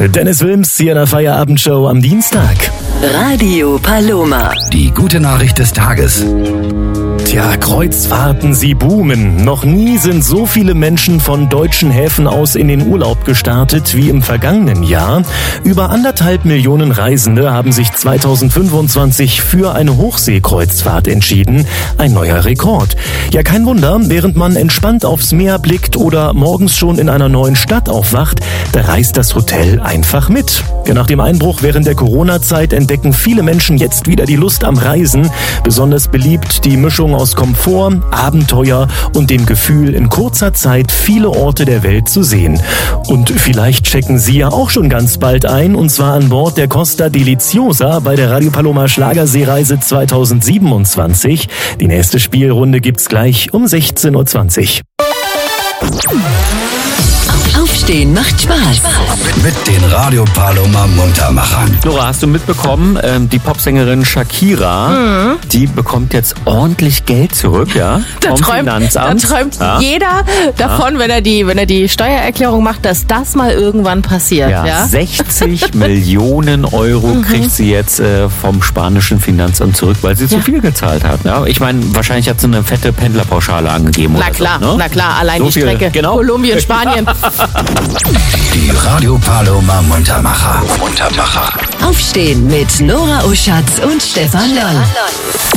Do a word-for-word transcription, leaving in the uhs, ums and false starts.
Dennis Wilms hier in der Feierabendshow am Dienstag. Radio Paloma. Die gute Nachricht des Tages. Tja, Kreuzfahrten, sie boomen. Noch nie sind so viele Menschen von deutschen Häfen aus in den Urlaub gestartet wie im vergangenen Jahr. Über anderthalb Millionen Reisende haben sich zweitausendfünfundzwanzig für eine Hochseekreuzfahrt entschieden. Ein neuer Rekord. Ja, kein Wunder, während man entspannt aufs Meer blickt oder morgens schon in einer neuen Stadt aufwacht, da reist das Hotel einfach mit. Ja, nach dem Einbruch während der Corona-Zeit entdecken viele Menschen jetzt wieder die Lust am Reisen. Besonders beliebt die Mischung aus Komfort, Abenteuer und dem Gefühl, in kurzer Zeit viele Orte der Welt zu sehen. Und vielleicht checken Sie ja auch schon ganz bald ein, und zwar an Bord der Costa Deliciosa bei der Radio Paloma Schlagerseereise zweitausendsiebenundzwanzig. Die nächste Spielrunde gibt's gleich um sechzehn Uhr zwanzig. Aufstehen macht Spaß. Mit den Radio Paloma Muntermachern. Nora, hast du mitbekommen, ähm, die Popsängerin Shakira, mhm. die bekommt jetzt ordentlich Geld zurück, ja? Da vom träumt, da Finanzamt. träumt ja? jeder davon, ja. wenn er die, wenn er die Steuererklärung macht, dass das mal irgendwann passiert. Ja, ja? sechzig Millionen Euro mhm. kriegt sie jetzt äh, vom spanischen Finanzamt zurück, weil sie ja. zu viel gezahlt hat. Ja? Ich meine, wahrscheinlich hat sie eine fette Pendlerpauschale angegeben. Na oder klar, so, ne? na klar, allein so die viel, Strecke. genau. Kolumbien, Spanien. Die Radio Paloma Muntermacher. Muntermacher. Aufstehen mit Nora Oschatz und Stefan Loll.